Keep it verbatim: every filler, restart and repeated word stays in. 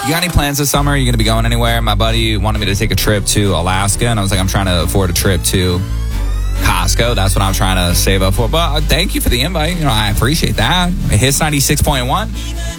you got any plans this summer? Are you going to be going anywhere? My buddy wanted me to take a trip to Alaska, and I was like, I'm trying to afford a trip to Costco. That's what I'm trying to save up for. But uh, thank you for the invite. You know, I appreciate that. Hits ninety-six point one.